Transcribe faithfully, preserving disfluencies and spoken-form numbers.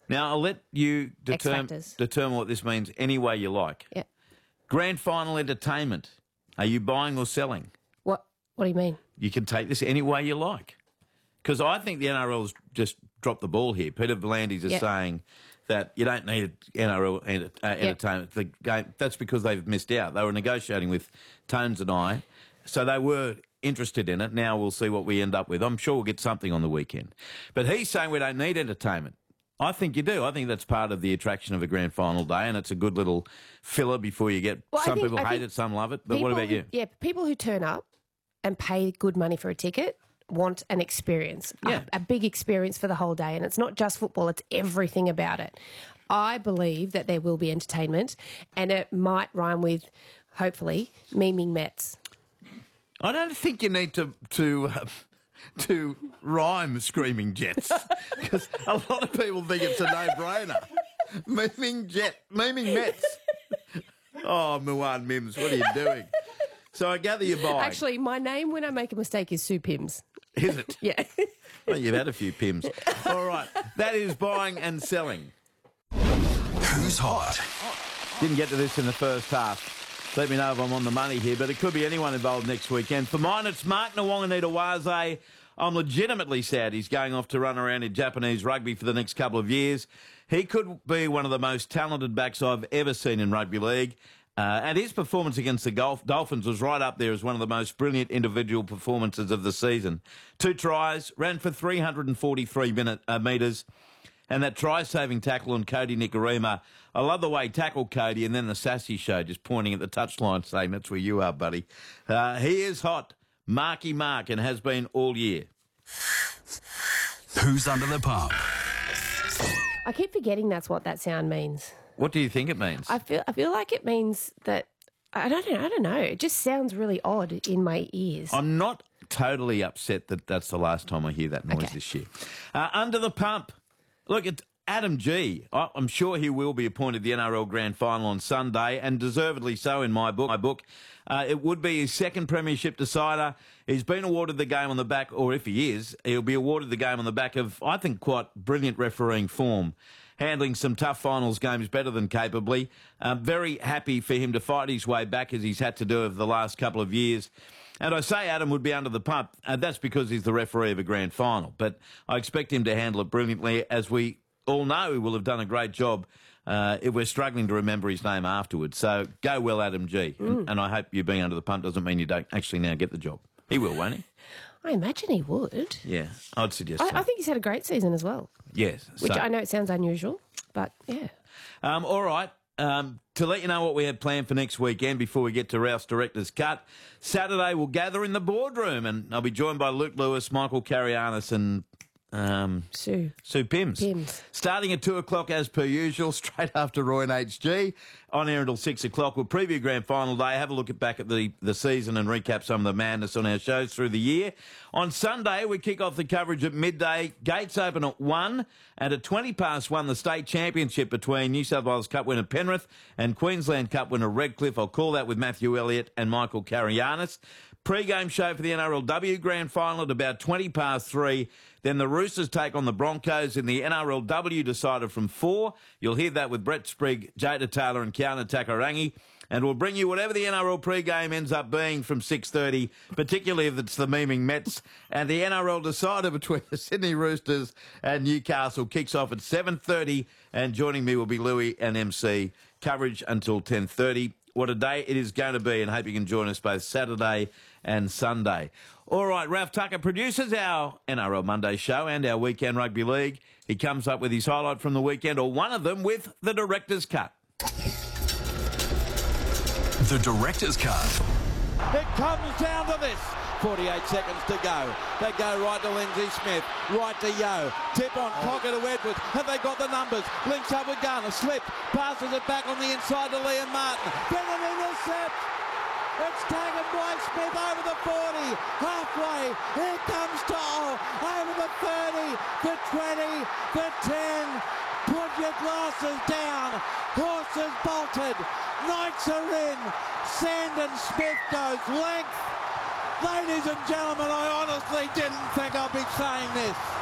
Now, I'll let you X determine factors. determine what this means any way you like. Yeah. Grand final entertainment. Are you buying or selling? What What do you mean? You can take this any way you like. Because I think the N R L's just dropped the ball here. Peter V'landys is Yep. saying that you don't need N R L enter, uh, entertainment. The game, that's because they've missed out. They were negotiating with Tones and I, so they were interested in it. Now we'll see what we end up with. I'm sure we'll get something on the weekend. But he's saying we don't need entertainment. I think you do. I think that's part of the attraction of a grand final day, and it's a good little filler before you get... Well, I some think- people I hate think it, some love it. But People what about who- you? Yeah, people who turn up and pay good money for a ticket want an experience, a- Yeah. a, big experience for the whole day. And it's not just football, it's everything about it. I believe that there will be entertainment, and it might rhyme with, hopefully, memeing Mets. I don't think you need to to uh, to rhyme Screaming Jets because a lot of people think it's a no-brainer. Memeing Jet, memeing Mets. Oh, Muan Mims, what are you doing? So I gather you're buying. Actually, my name when I make a mistake is Sue Pims. Is it? Yeah. Well, you've had a few Pims. All right, that is buying and selling. Who's hot? Didn't get to this in the first half. Let me know if I'm on the money here, but it could be anyone involved next weekend. For mine, it's Mark Nwanganita-Waze. I'm legitimately sad he's going off to run around in Japanese rugby for the next couple of years. He could be one of the most talented backs I've ever seen in rugby league. Uh, and his performance against the Golf Dolphins was right up there as one of the most brilliant individual performances of the season. Two tries, ran for three hundred forty-three minute, uh, metres. And that try-saving tackle on Cody Nikorima. I love the way he tackled Cody, and then the sassy show just pointing at the touchline saying, that's where you are, buddy. Uh, he is hot, Marky Mark, and has been all year. Who's under the pump? I keep forgetting that's what that sound means. What do you think it means? I feel I feel like it means that I don't know. I don't know. It just sounds really odd in my ears. I'm not totally upset that that's the last time I hear that noise Okay. this year. Uh, under the pump. Look, it's Adam G. I- I'm sure he will be appointed the N R L Grand Final on Sunday, and deservedly so in my book. My book. Uh, it would be his second premiership decider. He's been awarded the game on the back, or if he is, he'll be awarded the game on the back of, I think, quite brilliant refereeing form, handling some tough finals games better than capably. I'm very happy for him to fight his way back as he's had to do over the last couple of years. And I say Adam would be under the pump, and that's because he's the referee of a grand final. But I expect him to handle it brilliantly. As we all know, he will have done a great job uh, if we're struggling to remember his name afterwards. So go well, Adam G. Mm. And, and I hope you being under the pump doesn't mean you don't actually now get the job. He will, won't he? I imagine he would. Yeah, I'd suggest I, so. I think he's had a great season as well, Yes. which so- I know it sounds unusual, but yeah. Um, all right. Um, to let you know what we have planned for next weekend before we get to Ralph's Director's Cut, Saturday we'll gather in the boardroom and I'll be joined by Luke Lewis, Michael Carianis and um, Sue. Sue Pims. Pims. Starting at two o'clock as per usual, straight after Roy and H G. On air until six o'clock. We'll preview Grand Final Day, have a look at back at the, the season and recap some of the madness on our shows through the year. On Sunday, we kick off the coverage at midday. Gates open at one, and at twenty past one, the state championship between New South Wales Cup winner Penrith and Queensland Cup winner Redcliffe. I'll call that with Matthew Elliott and Michael Carianis. Pre-game show for the N R L W Grand Final at about twenty past three. Then the Roosters take on the Broncos in the N R L W decider from four. You'll hear that with Brett Sprigg, Jada Taylor and Kiana Takarangi. And we'll bring you whatever the N R L pre-game ends up being from six thirty, particularly if it's the memeing Mets. And the N R L decider between the Sydney Roosters and Newcastle kicks off at seven thirty. And joining me will be Louis and M C. Coverage until ten thirty. What a day it is going to be, and hope you can join us both Saturday and Sunday. All right, Ralph Tucker produces our N R L Monday show and our Weekend Rugby League. He comes up with his highlight from the weekend, or one of them, with the Director's Cut. The Director's Cut. It comes down to this. forty-eight seconds to go. They go right to Lindsay Smith, right to Yo. Tip on, pocket to Edwards. Have they got the numbers? Links up with Garner, slip, passes it back on the inside to Liam Martin. Then an intercept. It's taken by Smith over the forty, halfway. Here comes Toll over the thirty, the twenty, the ten. Put your glasses down. Horses bolted. Knights are in. Sandon Smith goes length. Ladies and gentlemen, I honestly didn't think I'd be saying this.